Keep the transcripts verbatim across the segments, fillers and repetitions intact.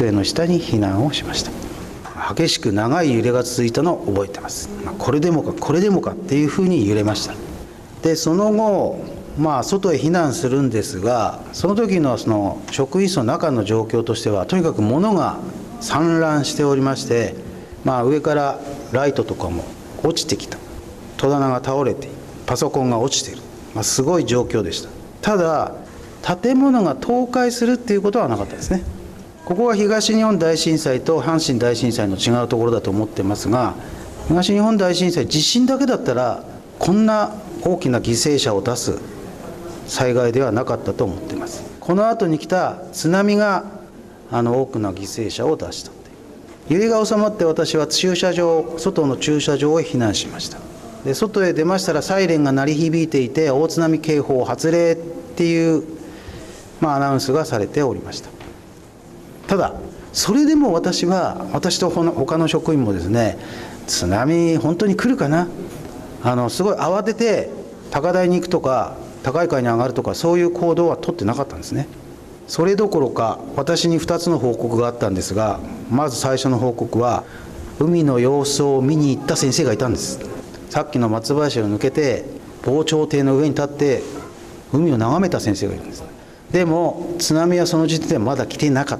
机の下に避難をしました。激しく長い揺れが続いたのを覚えてます。これでもかこれでもかっていうふうに揺れました。でその後、まあ、外へ避難するんですが、その時のその職員室の中の状況としては、とにかく物が散乱しておりまして、まあ、上からライトとかも落ちてきた、戸棚が倒れている、パソコンが落ちている、まあ、すごい状況でした。ただ建物が倒壊するっていうことはなかったですね。ここが東日本大震災と阪神大震災の違うところだと思ってますが、東日本大震災、地震だけだったらこんな大きな犠牲者を出す災害ではなかったと思っています。この後に来た津波があの多くの犠牲者を出した。揺れが収まって私は駐車場、外の駐車場へ避難しました。で外へ出ましたらサイレンが鳴り響いていて、大津波警報発令っていう、まあ、アナウンスがされておりました。ただそれでも私は、私と他の職員もですね、津波本当に来るかな、あのすごい慌てて高台に行くとか高い階に上がるとか、そういう行動は取ってなかったんですね。それどころか私にふたつの報告があったんですが、まず最初の報告は、海の様子を見に行った先生がいたんです。さっきの松林を抜けて防潮堤の上に立って海を眺めた先生がいるんです。でも津波はその時点でまだ来ていなかった。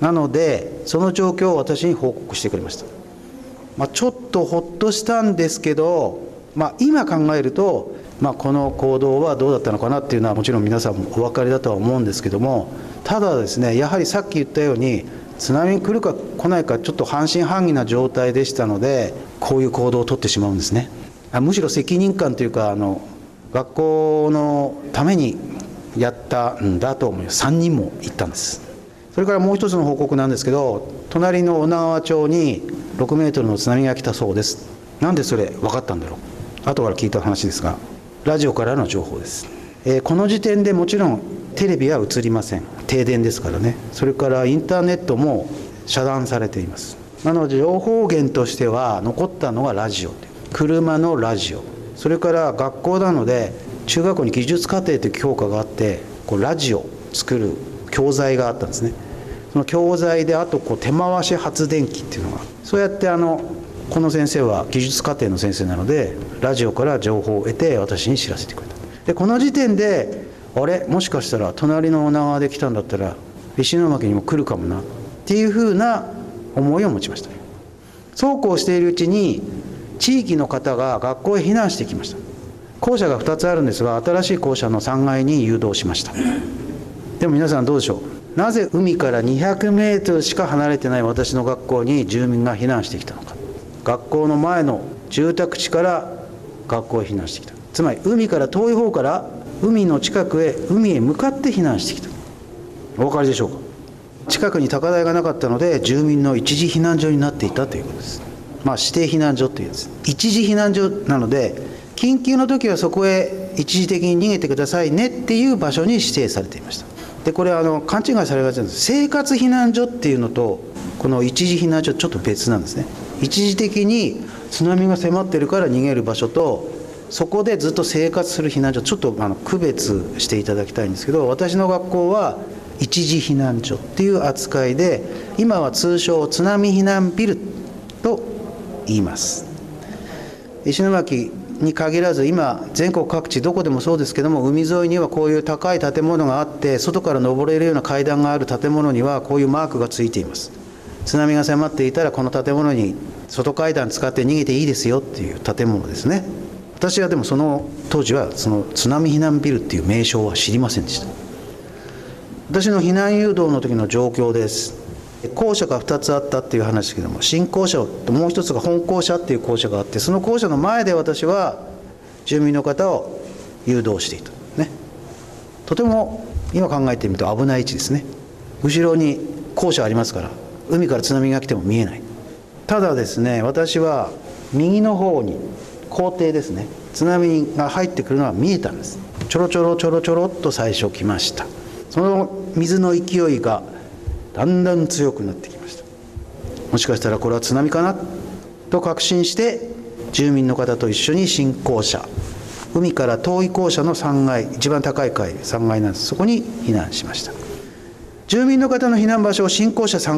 なのでその状況を私に報告してくれました。まあ、ちょっとほっとしたんですけど、まあ、今考えると、まあ、この行動はどうだったのかなっていうのはもちろん皆さんもお分かりだとは思うんですけども、ただですね、やはりさっき言ったように津波来るか来ないかちょっと半信半疑な状態でしたので、こういう行動をとってしまうんですね。むしろ責任感というか、あの学校のためにやったんだと思います。さんにんも行ったんです。それからもう一つの報告なんですけど、隣の女川町にろくメートルの津波が来たそうです。なんでそれ分かったんだろう、後から聞いた話ですが、ラジオからの情報です。えー、この時点でもちろんテレビは映りません。停電ですからね。それからインターネットも遮断されています。なので情報源としては残ったのがラジオ、車のラジオ、それから学校なので中学校に技術課程という教科があって、こうラジオを作る教材があったんですね。その教材で、あとこう手回し発電機っていうのが、そうやってあのこの先生は技術課程の先生なのでラジオから情報を得て私に知らせてくれた。でこの時点で、あれもしかしたら隣の女川で来たんだったら石巻にも来るかもなっていうふうな思いを持ちました。そうこうしているうちに地域の方が学校へ避難してきました。校舎がふたつあるんですが、新しい校舎のさんがいに誘導しました。でも皆さんどうでしょう、なぜ海からにひゃくメートルしか離れてない私の学校に住民が避難してきたのか。学校の前の住宅地から学校へ避難してきた。つまり海から遠い方から海の近くへ、海へ向かって避難してきた。お分かりでしょうか。近くに高台がなかったので住民の一時避難所になっていたということです。まあ指定避難所というやつ、一時避難所なので緊急の時はそこへ一時的に逃げてくださいねっていう場所に指定されていました。でこれはあの勘違いされがちなんです。生活避難所っていうのとこの一時避難所ちょっと別なんですね。一時的に津波が迫ってるから逃げる場所と、そこでずっと生活する避難所、ちょっとあの区別していただきたいんですけど、私の学校は一時避難所っていう扱いで、今は通称津波避難ビルと言います。石巻に限らず今全国各地どこでもそうですけども、海沿いにはこういう高い建物があって、外から登れるような階段がある建物にはこういうマークがついています。津波が迫っていたらこの建物に外階段使って逃げていいですよっていう建物ですね。私はでもその当時はその津波避難ビルっていう名称は知りませんでした。私の避難誘導の時の状況です。校舎がふたつあったっていう話ですけども、新校舎ともう一つが本校舎っていう校舎があって、その校舎の前で私は住民の方を誘導していた、ね、とても今考えてみると危ない位置ですね。後ろに校舎ありますから海から津波が来ても見えない。ただですね、私は右の方に校庭ですね、津波が入ってくるのは見えたんです。ちょろちょろちょろちょろっと最初来ました。その水の勢いがだんだん強くなってきました。もしかしたらこれは津波かなと確信して、住民の方と一緒に新校舎、海から遠い校舎のさんがい、一番高い階さんがいなんです、そこに避難しました。住民の方の避難場所を新校舎さん